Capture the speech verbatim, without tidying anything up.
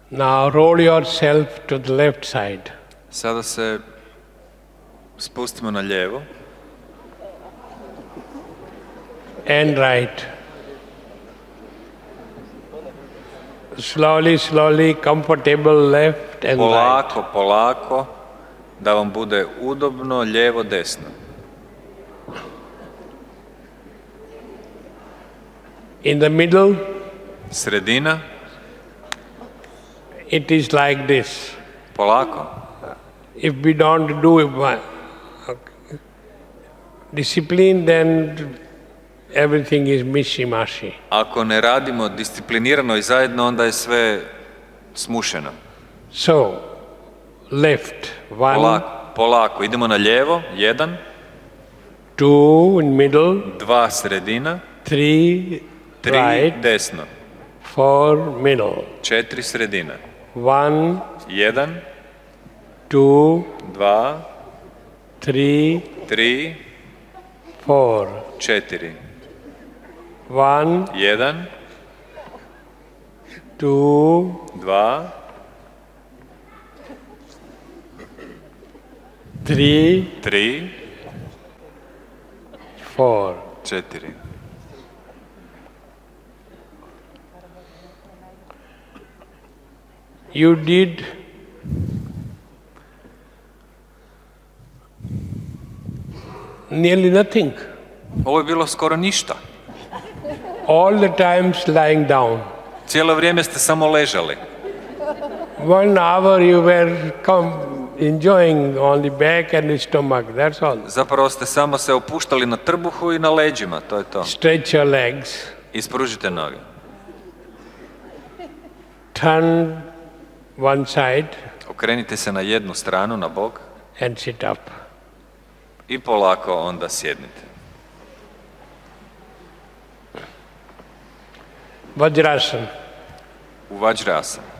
Now roll yourself to the left side. Sada se spustimo na lijevo. And right. Slowly, slowly, comfortable left and polako, right. Polako, da vam bude udobno, lijevo, desno. In the middle, sredina, it is like this. Polako. If we don't do it, discipline, then everything is mishi-mashi. Ako ne radimo disciplinirano i zajedno, onda je sve smušeno. So, left, one. Polako, polako. Idemo na lijevo, jedan. Two in middle. Dva sredina. Three, tri right. Desno. Four middle. Četiri sredina. One. Jedan. Two. Dva. Three. Tri. Four. Četiri. One. Jedan. Two. Dva. Three. Tri. Four. Četiri. You did nearly nothing. Ovo je bilo skoro ništa. All the times lying down. Cijelo vrijeme ste samo ležali. One hour you were come enjoying on the back and the stomach, that's all. Zapravo ste samo se opuštali na trbuhu i na leđima, to je to. Stretch your legs. Ispružite noge. Turn one side. Okrenite se na jednu stranu, na bok. And sit up. I polako onda sjednite. Vajrasana. U Vajrasana.